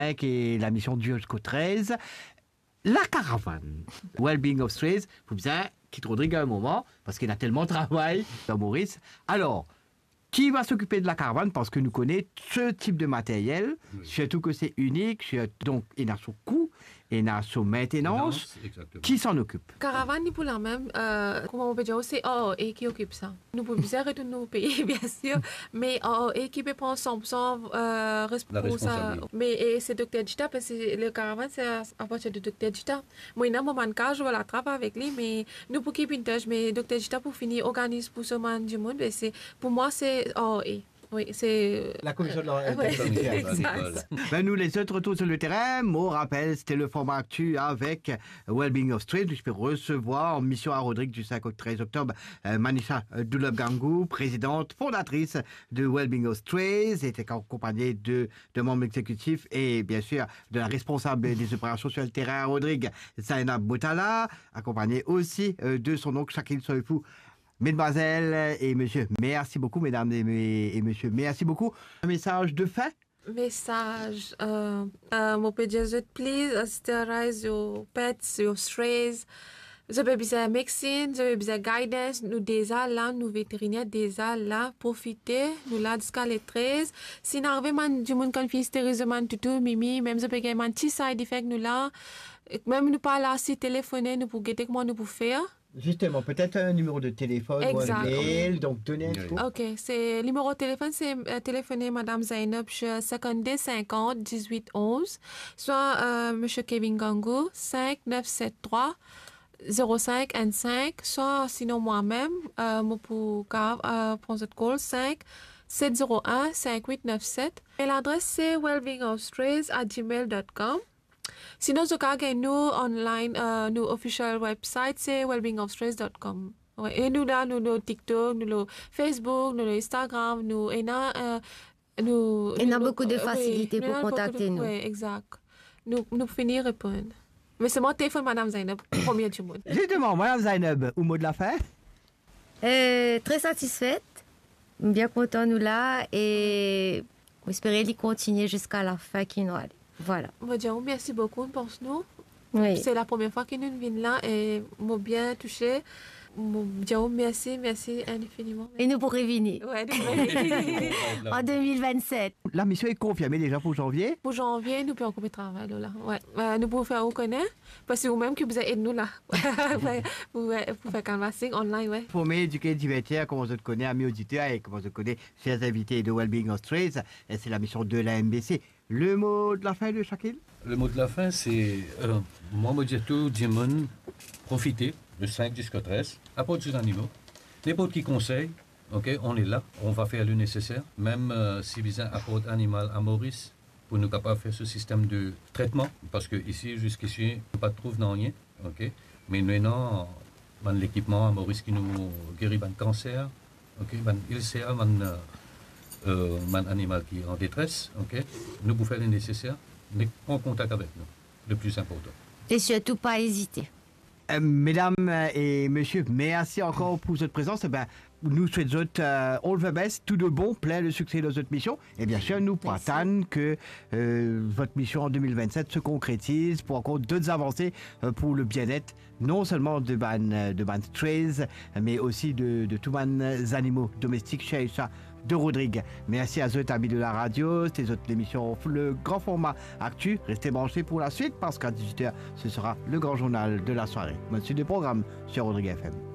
et la mission du jusqu'au 13. La caravane, Wellbeing of Strays, faut bien quitte Rodrigue à un moment, parce qu'il a tellement de travail dans Maurice. Alors, qui va s'occuper de la caravane? Parce que nous connaissons ce type de matériel, surtout que c'est unique, donc il y a son coût, il y a son maintenance. Qui s'en occupe? Caravane, pour la même, comment on peut dire, c'est OOE qui occupe ça. Nous pouvons bien retourner au pays, bien sûr, mais OOE qui peut prendre 100% responsabilité. Mais c'est Dr. Dita, parce que le caravane, c'est à partir de Dr. Dita. Moi, il y a un moment de cas, je vais la travailler avec lui, mais nous pour keep in touch, mais Dr. Dita, pour finir, organise pour ce man du monde, pour moi, c'est OOE. Oui, c'est... La commission de exact. Ben, nous, les autres retours sur le terrain, mon rappel, c'était le format actu avec Wellbeing of Strays. Je peux recevoir en mission à Rodrigue du 5 au 13 octobre Manisha Dulab-Gangou, présidente, fondatrice de Wellbeing of Strays, était accompagnée de membres exécutifs et bien sûr de la responsable des opérations sur le terrain à Rodrigue, Zainab Boutala, accompagnée aussi de son oncle Shakil Soifou. Mesdemoiselles et messieurs, merci beaucoup, mesdames et messieurs, merci beaucoup. Un message de fin? Message, mon peut dire, please sterilize your pets, your strays. Je peux besoin de médecine, je peux besoin de guidance. Nous déjà là, nous vétérinaires déjà là, profiter, nous là jusqu'à les 13. Si nous avons du monde qui fait stérilisement tout, mimi, même je peux gagner un petit side effect nous là. Même nous pas là, si téléphoner, nous pour guetter comment nous pour faire. Justement, peut-être un numéro de téléphone ou un mail, donc donnez un Ok, c'est le numéro de téléphone, c'est téléphoner Madame Zainab, 52 50 18 11, soit Monsieur Kevin Gangou, 5973 05 15, soit sinon moi-même, pour prendre cette call, 5 701 5897. Et l'adresse c'est wellbeingofstrays@gmail.com. Sinon, vous pouvez nous online, nous official website, c'est wellbeingofstrays.com. Ouais. Et nous là, nous TikTok, nous Facebook, nous Instagram, nous beaucoup de facilité pour contacter nous. Oui, exact. Nous finir répondre. Mais c'est mon téléphone, Madame Zainab, premier du monde. Justement, Madame Zainab, au mot de la fin? Très satisfaite, bien content nous là et on espère y continuer jusqu'à la fin qui nous allait. Voilà. On va dire merci beaucoup pour nous. Oui. C'est la première fois que nous venons là et m'ont bien touché. Merci infiniment. Et nous pourrons venir. Ouais, en 2027. La mission est confirmée déjà pour janvier? Pour janvier, nous pouvons encore travailler là. Ouais. Nous pouvons faire reconnaître parce que vous-même qui vous aidez nous là. Pour faire canvassing online, ouais. Former, éduquer, divertir, comment je te connais, amis auditeurs et comment je te connais, chers invités de Wellbeing of Strays. C'est la mission de la MBC. Le mot de la fin de Shakil? Le mot de la fin, c'est moi, je dis tout, Dimon, profitez de 5 jusqu'à 13, apportez des animaux. N'importe qui conseille, ok, on est là, on va faire le nécessaire. Même si vous apportez animal à Maurice, pour nous capables de faire ce système de traitement, parce que ici, jusqu'ici, on ne pas trouve dans rien, ok. Mais maintenant, l'équipement à Maurice qui nous guérit le cancer, ok, il sert un animal qui est en détresse, ok, nous pouvons faire le nécessaire, mais en contact avec nous, le plus important. Et surtout pas hésiter. Mesdames et messieurs, merci encore pour votre présence. Nous souhaitons all the best, tout de bon, plein de succès dans votre mission. Et bien sûr, nous attendons que votre mission en 2027 se concrétise pour encore d'autres avancées pour le bien-être, non seulement de Ban Strays, mais aussi de tous les animaux domestiques chez ça de Rodrigue. Merci à eux, amis de la radio. C'était l'émission Le Grand Format Actu. Restez branchés pour la suite parce qu'à 18h, ce sera le grand journal de la soirée. Monsieur du programme sur Rodrigue FM.